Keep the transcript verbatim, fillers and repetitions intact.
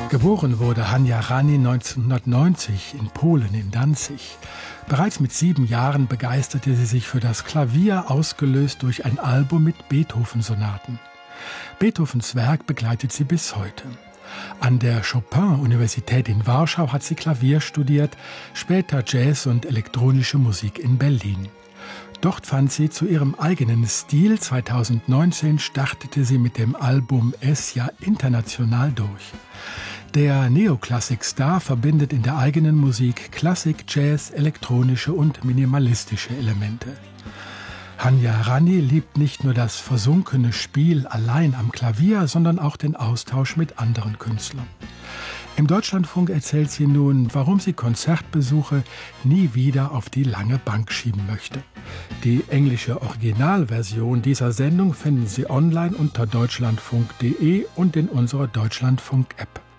Geboren wurde Hania Rani neunzehnhundertneunzig in Polen, in Danzig. Bereits mit sieben Jahren begeisterte sie sich für das Klavier, ausgelöst durch ein Album mit Beethoven-Sonaten. Beethovens Werk begleitet sie bis heute. An der Chopin-Universität in Warschau hat sie Klavier studiert, später Jazz und elektronische Musik in Berlin. Dort fand sie zu ihrem eigenen Stil. zweitausendneunzehn startete sie mit dem Album Esja international durch. Der Neoklassik-Star verbindet in der eigenen Musik Klassik, Jazz, elektronische und minimalistische Elemente. Hania Rani liebt nicht nur das versunkene Spiel allein am Klavier, sondern auch den Austausch mit anderen Künstlern. Im Deutschlandfunk erzählt sie nun, warum sie Konzertbesuche nie wieder auf die lange Bank schieben möchte. Die englische Originalversion dieser Sendung finden Sie online unter deutschlandfunk punkt de und in unserer Deutschlandfunk-App.